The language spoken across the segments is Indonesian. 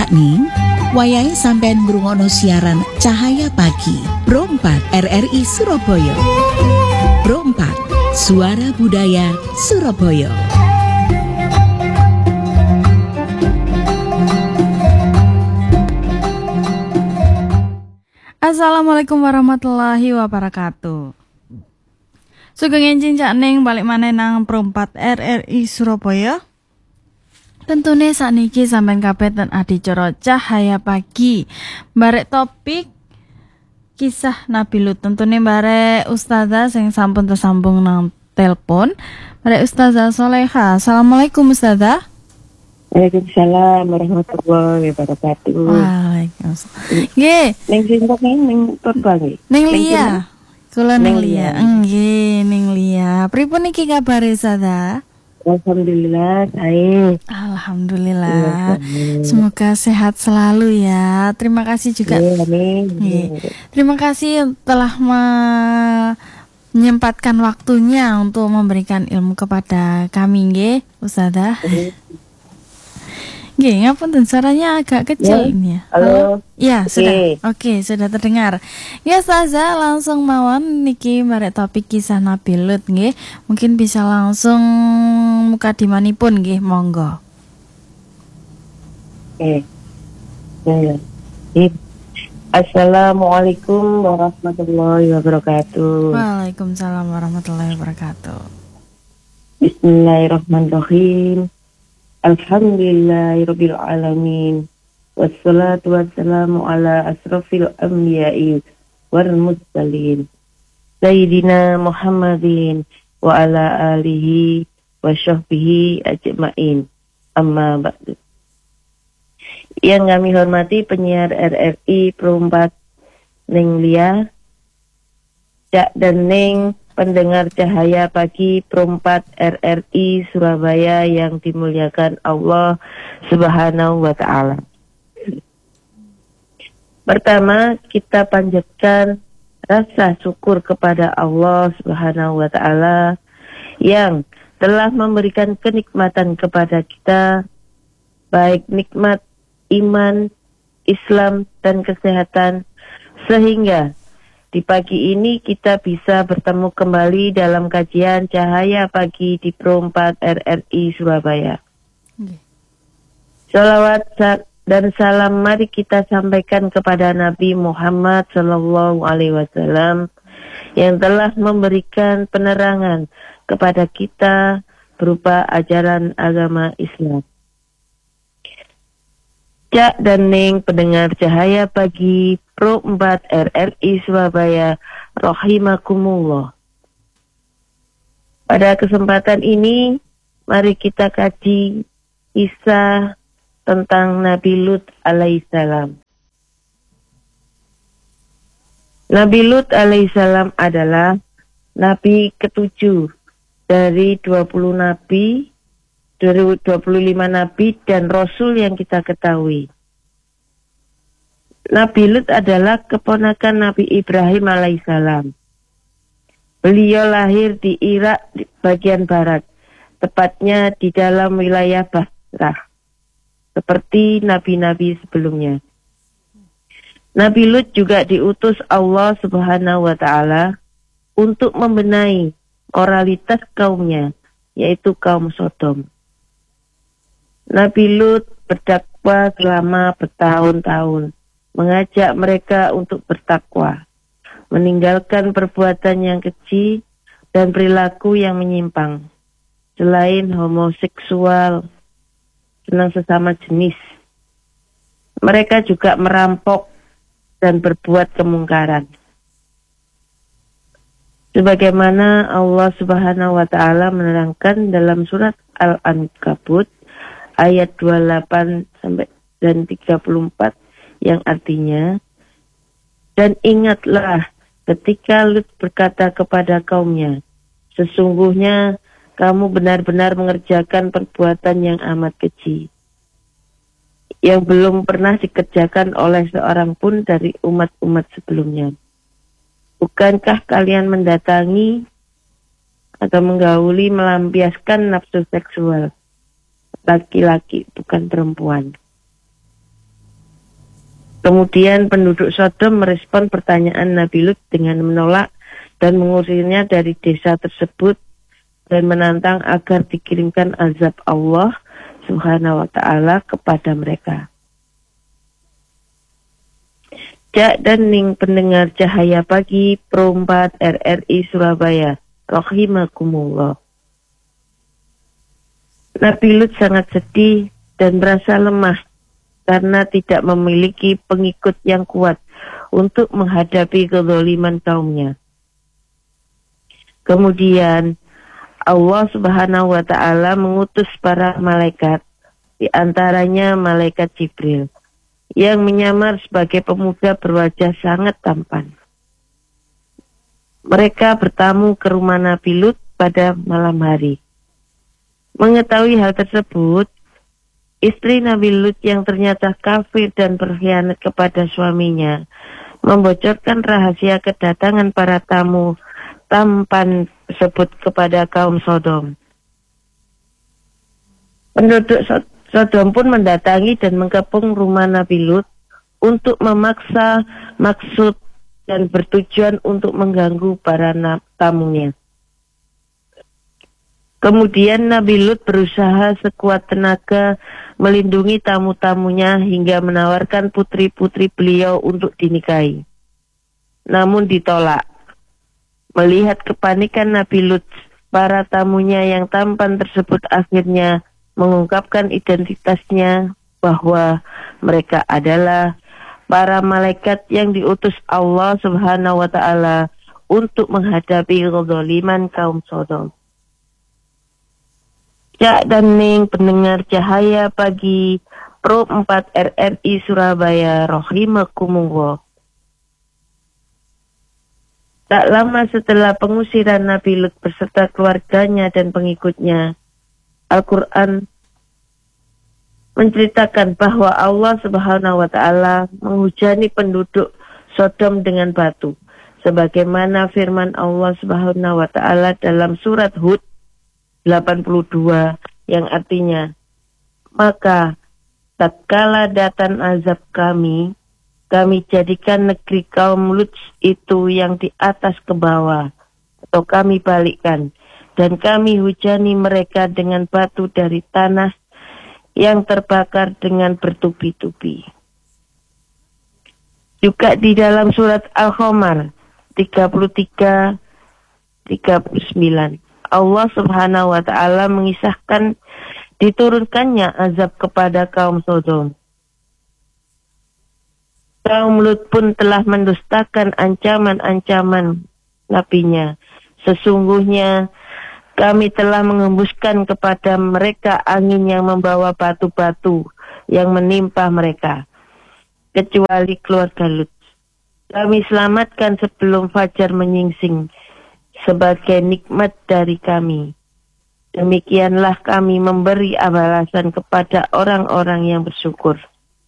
ning wayahe sampean ngrungokno siaran Cahaya Pagi Pro 4 RRI Surabaya. Pro 4 Suara Budaya Surabaya. Assalamualaikum warahmatullahi wabarakatuh. Sugeng enjing cak ning balik maneh nang Pro 4 RRI Surabaya. Tentune sakniki sampean kabeh ten adicara Cahaya Pagi. Barek topik kisah Nabi Lut. Tentune barek Ustazah sing sampun tersambung nang telepon. Barek Ustazah Soleha. Assalamualaikum Ustazah. Waalaikumsalam warahmatullahi wabarakatuh. Waalaikumsalam. Nggih, Ning sinten ning Purba nggih? ning Lia. Kula ning Ning Lia. Lia. Nggih, ning Lia. Pripun iki kabare Ustazah? Alhamdulillah baik. Alhamdulillah. Semoga sehat selalu ya. Terima kasih juga. Amin. Nggih. Terima kasih telah menyempatkan waktunya untuk memberikan ilmu kepada kami nggih, Ustazah. Nggih, ngapunten suaranya agak kecil Ya. ini ya. Halo. Ya, Oke. sudah. Oke, sudah terdengar. Ya, Ustazah, langsung mawon niki marek topik kisah Nabi Lut nggih. Mungkin bisa langsung mukadimanipun nggih, monggo. Ya. Assalamualaikum warahmatullahi wabarakatuh. Waalaikumsalam warahmatullahi wabarakatuh. Bismillahirrahmanirrahim. Alhamdulillahirabbil alamin. Wassalatu wassalamu ala asrofil anbiya'i wal mursalin. Sayyidina Muhammadin wa ala alihi wa sahbihi ajma'in. Amma ba'du. Yang kami hormati penyiar RRI Pro 4 ning Lia, Cak dan Ning pendengar Cahaya Pagi Pro 4 RRI Surabaya yang dimuliakan Allah Subhanahu wa Ta'ala. Pertama, kita panjatkan rasa syukur kepada Allah Subhanahu wa Ta'ala yang telah memberikan kenikmatan kepada kita, baik nikmat iman, Islam, dan kesehatan, sehingga di pagi ini kita bisa bertemu kembali dalam kajian Cahaya Pagi di Pro 4 RRI Surabaya. Salawat dan salam mari kita sampaikan kepada Nabi Muhammad SAW yang telah memberikan penerangan kepada kita berupa ajaran agama Islam. Cak dan Ning pendengar Cahaya Pagi Pro 4 RRI Surabaya rahimakumullah. Pada kesempatan ini mari kita kaji kisah tentang Nabi Lut alaihissalam. Nabi Lut alaihissalam adalah nabi ketujuh dari 20 nabi, dari 25 nabi dan rasul yang kita ketahui. Nabi Lut adalah keponakan Nabi Ibrahim alaihissalam. Beliau lahir di Irak di bagian barat, tepatnya di dalam wilayah Basrah, seperti nabi-nabi sebelumnya. Nabi Lut juga diutus Allah Subhanahu wa Ta'ala untuk membenahi moralitas kaumnya, yaitu kaum Sodom. Nabi Lut berdakwah selama bertahun-tahun, mengajak mereka untuk bertakwa, meninggalkan perbuatan yang keji dan perilaku yang menyimpang, selain homoseksual, senang sesama jenis. Mereka juga merampok dan berbuat kemungkaran. Sebagaimana Allah Subhanahu wa Ta'ala menerangkan dalam surat Al-Ankabut ayat 28 sampai dan 34 yang artinya, dan ingatlah ketika Lut berkata kepada kaumnya, sesungguhnya kamu benar-benar mengerjakan perbuatan yang amat keji, yang belum pernah dikerjakan oleh seorang pun dari umat-umat sebelumnya. Bukankah kalian mendatangi atau menggauli, melampiaskan nafsu seksual laki-laki, bukan perempuan? Kemudian penduduk Sodom merespon pertanyaan Nabi Lut dengan menolak dan mengusirnya dari desa tersebut dan menantang agar dikirimkan azab Allah Subhanahu wa ta'ala kepada mereka. Jak dan Ning pendengar Cahaya Pagi Pro 4 RRI Surabaya, rahimakumullah. Nabi Lut sangat sedih dan merasa lemah karena tidak memiliki pengikut yang kuat untuk menghadapi kezaliman kaumnya. Kemudian Allah Subhanahu wa ta'ala mengutus para malaikat, di antaranya malaikat Jibril, yang menyamar sebagai pemuda berwajah sangat tampan. Mereka bertamu ke rumah Nabi Lut pada malam hari. Mengetahui hal tersebut, istri Nabi Lut yang ternyata kafir dan berkhianat kepada suaminya membocorkan rahasia kedatangan para tamu tampan tersebut kepada kaum Sodom. Penduduk Sodom pun mendatangi dan mengepung rumah Nabi Lut untuk memaksa maksud dan bertujuan untuk mengganggu para tamunya. Kemudian Nabi Lut berusaha sekuat tenaga melindungi tamu-tamunya hingga menawarkan putri-putri beliau untuk dinikahi. Namun ditolak. Melihat kepanikan Nabi Lut, para tamunya yang tampan tersebut akhirnya mengungkapkan identitasnya bahwa mereka adalah para malaikat yang diutus Allah Subhanahu wa ta'ala untuk menghadapi kezaliman kaum Sodom. Jak dan Ning pendengar Cahaya Pagi Pro 4 RRI Surabaya, rahimakumullah. Tak lama setelah pengusiran Nabi Lut beserta keluarganya dan pengikutnya, Al-Quran menceritakan bahwa Allah Subhanahu wa ta'ala menghujani penduduk Sodom dengan batu, sebagaimana firman Allah Subhanahu wa ta'ala dalam surat Hud 82 yang artinya, maka tatkala datang azab kami jadikan negeri kaum Lut itu yang di atas ke bawah, atau kami balikkan, dan kami hujani mereka dengan batu dari tanah yang terbakar dengan bertubi-tubi. Juga di dalam surat Al-Qamar 33-39, Allah Subhanahu wa ta'ala mengisahkan diturunkannya azab kepada kaum Sodom. Kaum Lut pun telah mendustakan ancaman-ancaman nabinya. Sesungguhnya kami telah mengembuskan kepada mereka angin yang membawa batu-batu yang menimpa mereka, kecuali keluarga Lut. Kami selamatkan sebelum fajar menyingsing sebagai nikmat dari kami. Demikianlah kami memberi balasan kepada orang-orang yang bersyukur.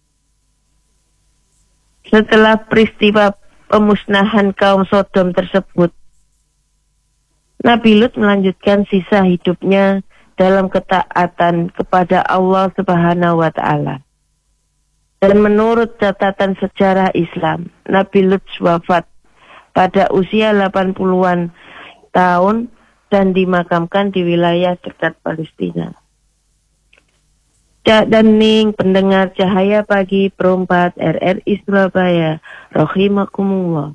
Setelah peristiwa pemusnahan kaum Sodom tersebut, Nabi Lut melanjutkan sisa hidupnya dalam ketaatan kepada Allah Subhanahu wa ta'ala. Dan menurut catatan sejarah Islam, Nabi Lut wafat pada usia 80-an tahun dan dimakamkan di wilayah dekat Palestina. Jak dan Ning pendengar Cahaya Pagi Pro 4 RRI Surabaya, rahimakumullah.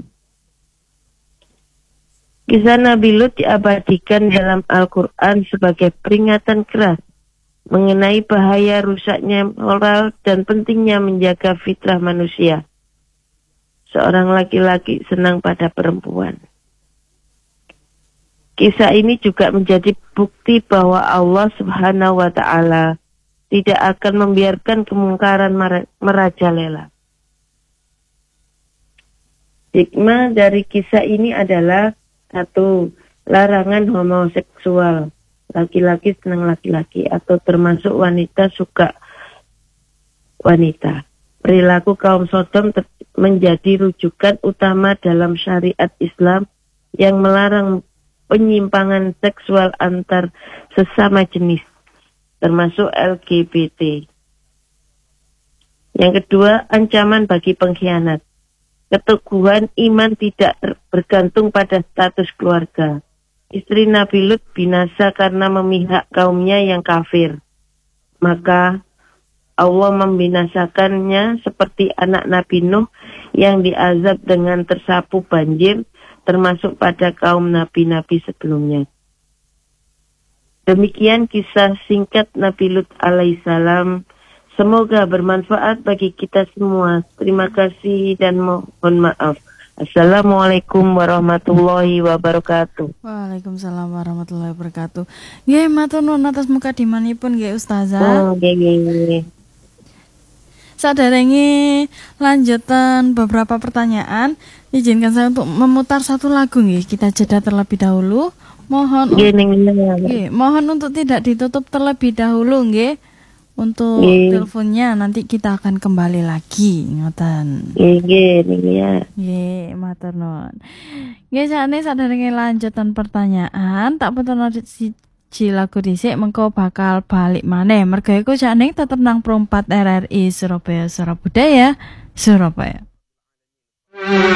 Kisah Nabi Lut diabadikan dalam Al-Quran sebagai peringatan keras mengenai bahaya rusaknya moral dan pentingnya menjaga fitrah manusia. Seorang laki-laki senang pada perempuan. Kisah ini juga menjadi bukti bahwa Allah Subhanahu wa ta'ala tidak akan membiarkan kemungkaran merajalela. Hikmah dari kisah ini adalah 1. Larangan homoseksual. Laki-laki senang laki-laki atau termasuk wanita suka wanita. Perilaku kaum Sodom menjadi rujukan utama dalam syariat Islam yang melarang penyimpangan seksual antar sesama jenis, termasuk LGBT. Yang kedua, ancaman bagi pengkhianat. Keteguhan iman tidak bergantung pada status keluarga. Istri Nabi Lut binasa karena memihak kaumnya yang kafir. Maka Allah membinasakannya seperti anak Nabi Nuh yang diazab dengan tersapu banjir, termasuk pada kaum nabi-nabi sebelumnya. Demikian kisah singkat Nabi Lut alaihissalam. Semoga bermanfaat bagi kita semua. Terima kasih dan mohon maaf. Assalamualaikum warahmatullahi wabarakatuh. Waalaikumsalam warahmatullahi wabarakatuh. Nggih, matur nuwun atas mukademanipun nggih Ustazah. Nggih. Saderenge lanjutan beberapa pertanyaan, izinkan saya untuk memutar satu lagu nggih. Kita jeda terlebih dahulu. Mohon untuk tidak ditutup terlebih dahulu nggih. Untuk teleponnya nanti kita akan kembali lagi, ngoten. Nggih, matur nuwun. Nggih, sakniki saderenge lanjutan pertanyaan, tak puterno siji lagu dhisik mengko bakal balik maneh. Mergo iku sakniki tetep nang Pro 4 RRI Surabaya Surabaya.